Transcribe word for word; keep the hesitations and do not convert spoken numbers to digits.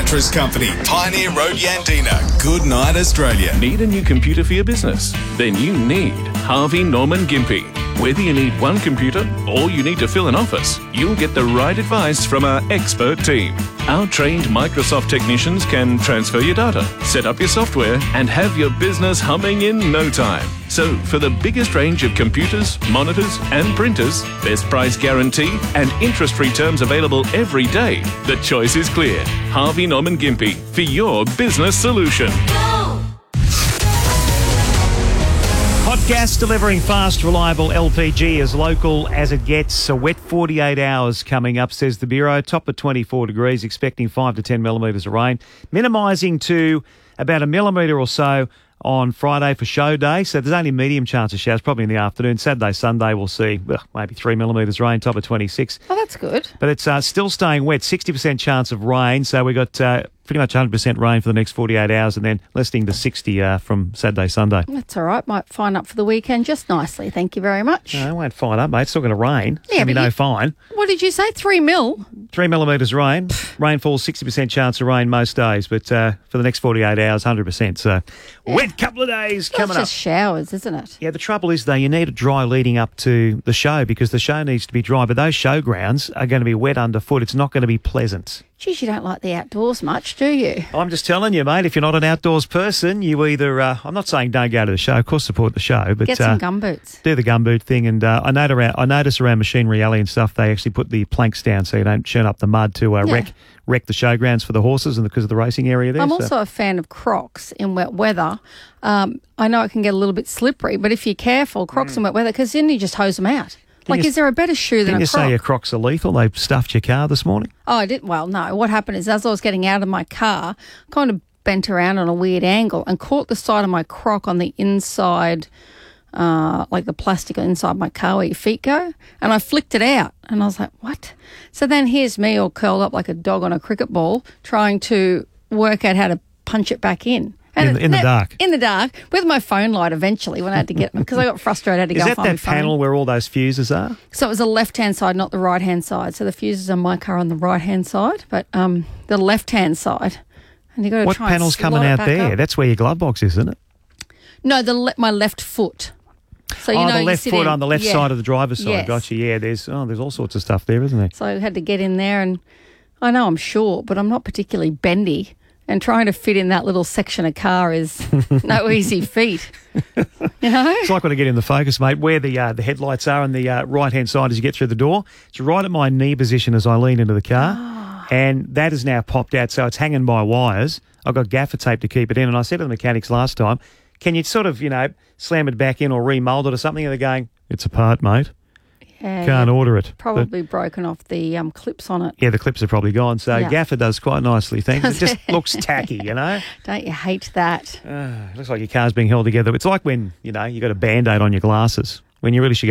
Mattress Company, Pioneer Road, Yandina. Good night, Australia. Need a new computer for your business? Then you need Harvey Norman Gympie. Whether you need one computer or you need to fill an office, you'll get the right advice from our expert team. Our trained Microsoft technicians can transfer your data, set up your software, and have your business humming in no time. So, for the biggest range of computers, monitors, and printers, best price guarantee, and interest-free terms available every day, the choice is clear. Harvey Norman Gympie for your business solution. Hot gas delivering fast, reliable L P G as local as it gets. A wet forty-eight hours coming up, says the Bureau. Top at twenty-four degrees, expecting five to ten millimetres of rain. Minimising to about a millimetre or so on Friday for show day. So there's only a medium chance of showers, probably in the afternoon. Saturday, Sunday, we'll see well, maybe three millimetres rain, top of twenty-six. Oh, that's good. But it's uh, still staying wet, sixty percent chance of rain. So we got uh, pretty much one hundred percent rain for the next forty-eight hours and then lessening to sixty uh, from Saturday, Sunday. That's all right. Might fine up for the weekend just nicely. Thank you very much. No, it won't fine up, mate. It's still going to rain. Yeah, It's going to be but no you- fine. What did you say? Three mil? Three millimetres rain. Rainfall, sixty percent chance of rain most days. But uh, for the next forty-eight hours, one hundred percent. So wet couple of days Well, coming it's up. just showers, isn't it? Yeah, the trouble is, though, you need it dry leading up to the show because the show needs to be dry. But those showgrounds are going to be wet underfoot. It's not going to be pleasant. Geez, you don't like the outdoors much, do you? I'm just telling you, mate, if you're not an outdoors person, you either, uh, I'm not saying don't go to the show, of course support the show, but Get some uh, gumboots. do the gumboot thing. And uh, I, note around, I notice around Machinery Alley and stuff, they actually put the planks down so you don't churn up the mud to uh, Yeah. wreck wreck the showgrounds for the horses and because of the racing area there. I'm so. also a fan of Crocs in wet weather. Um, I know it can get a little bit slippery, but if you're careful, Crocs in wet weather, because then you just hose them out. Like, you- is there a better shoe than Didn't a you Croc? say your Crocs are lethal? They stuffed your car this morning? Oh, I didn't. Well, no. What happened is as I was getting out of my car, kind of bent around on a weird angle and caught the side of my Croc on the inside, uh, like the plastic inside my car where your feet go, and I flicked it out. And I was like, what? So then here's me all curled up like a dog on a cricket ball trying to work out how to punch it back in. In the- in the that- dark? In the dark, with my phone light eventually when I had to get, because I got frustrated, I had to Is go that and find that my phone. panel where all those fuses are? So it was the left-hand side, not the right-hand side. So the fuses on my car on the right-hand side, but um, the left-hand side. And you got to What try and panel's slot coming it out back there? up. That's where your glove box is, isn't it? No, the le- my left foot. So you oh, know, the you left sit foot in- on the left yeah. side of the driver's side. Yes. Gotcha. Yeah, there's oh, there's all sorts of stuff there, isn't there? So I had to get in there, and I know I'm short, but I'm not particularly bendy. And trying to fit in that little section of car is no easy feat. You know? It's like when I get in the Focus, mate, where the uh, the headlights are on the uh, right-hand side as you get through the door. It's right at my knee position as I lean into the car. Oh. And that has now popped out, so it's hanging by wires. I've got gaffer tape to keep it in. And I said to the mechanics last time, can you sort of, you know, slam it back in or remould it or something? And they're going, it's apart, mate. Yeah, Can't yeah. order it. But, Probably broken off the um, clips on it. yeah, the clips are probably gone. So Yeah. gaffer does quite nicely, thanks. It just looks tacky, you know? Don't you hate that? Uh, looks like your car's being held together. It's like when, you know, you got a Band-Aid on your glasses when you really should